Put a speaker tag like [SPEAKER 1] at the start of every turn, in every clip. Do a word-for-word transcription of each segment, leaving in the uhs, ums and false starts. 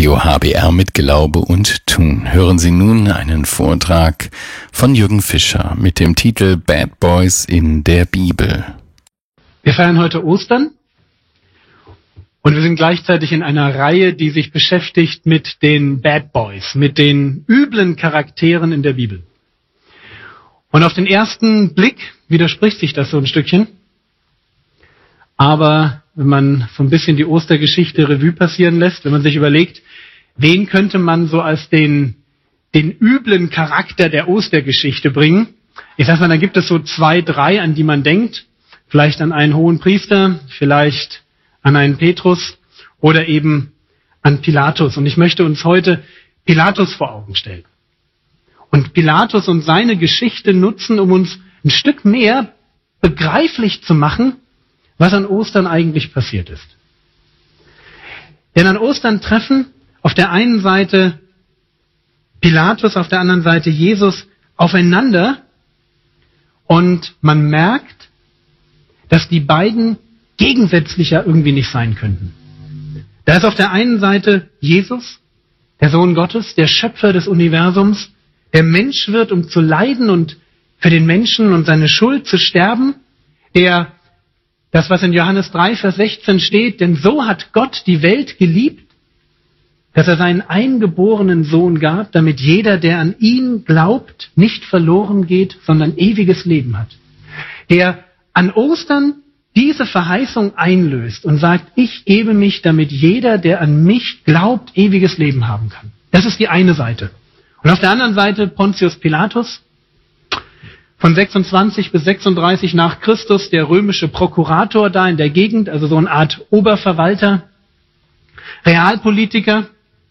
[SPEAKER 1] Radio H B R mit Glaube und Tun. Hören Sie nun einen Vortrag von Jürgen Fischer mit dem Titel Bad Boys in der Bibel.
[SPEAKER 2] Wir feiern heute Ostern und wir sind gleichzeitig in einer Reihe, die sich beschäftigt mit den Bad Boys, mit den üblen Charakteren in der Bibel. Und auf den ersten Blick widerspricht sich das so ein Stückchen. Aber wenn man so ein bisschen die Ostergeschichte Revue passieren lässt, wenn man sich überlegt, wen könnte man so als den, den üblen Charakter der Ostergeschichte bringen? Ich sag mal, dann gibt es so zwei, drei, an die man denkt. Vielleicht an einen hohen Priester, vielleicht an einen Petrus oder eben an Pilatus. Und ich möchte uns heute Pilatus vor Augen stellen. Und Pilatus und seine Geschichte nutzen, um uns ein Stück mehr begreiflich zu machen, was an Ostern eigentlich passiert ist. Denn an Ostern treffen auf der einen Seite Pilatus, auf der anderen Seite Jesus aufeinander und man merkt, dass die beiden gegensätzlicher irgendwie nicht sein könnten. Da ist auf der einen Seite Jesus, der Sohn Gottes, der Schöpfer des Universums, der Mensch wird, um zu leiden und für den Menschen und seine Schuld zu sterben, der das, was in Johannes drei, Vers sechzehn steht, denn so hat Gott die Welt geliebt, dass er seinen eingeborenen Sohn gab, damit jeder, der an ihn glaubt, nicht verloren geht, sondern ewiges Leben hat. Der an Ostern diese Verheißung einlöst und sagt, ich gebe mich, damit jeder, der an mich glaubt, ewiges Leben haben kann. Das ist die eine Seite. Und auf der anderen Seite Pontius Pilatus, von sechsundzwanzig bis sechsunddreißig nach Christus, der römische Prokurator da in der Gegend, also so eine Art Oberverwalter, Realpolitiker,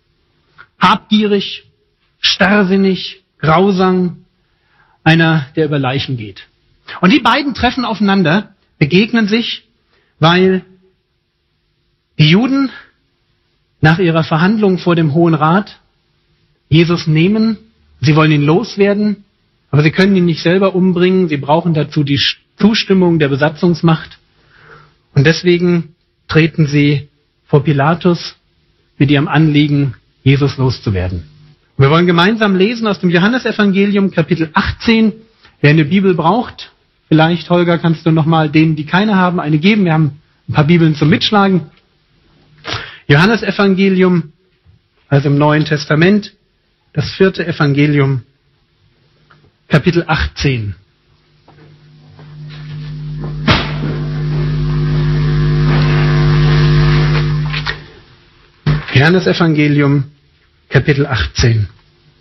[SPEAKER 2] habgierig, starrsinnig, grausam, einer, der über Leichen geht. Und die beiden treffen aufeinander, begegnen sich, weil die Juden nach ihrer Verhandlung vor dem Hohen Rat Jesus nehmen, sie wollen ihn loswerden, aber sie können ihn nicht selber umbringen, sie brauchen dazu die Zustimmung der Besatzungsmacht. Und deswegen treten sie vor Pilatus mit ihrem Anliegen, Jesus loszuwerden. Und wir wollen gemeinsam lesen aus dem Johannesevangelium, Kapitel achtzehn. Wer eine Bibel braucht, vielleicht, Holger, kannst du nochmal denen, die keine haben, eine geben. Wir haben ein paar Bibeln zum Mitschlagen. Johannesevangelium, also im Neuen Testament, das vierte Evangelium, Kapitel achtzehn. Johannesevangelium, Kapitel achtzehn.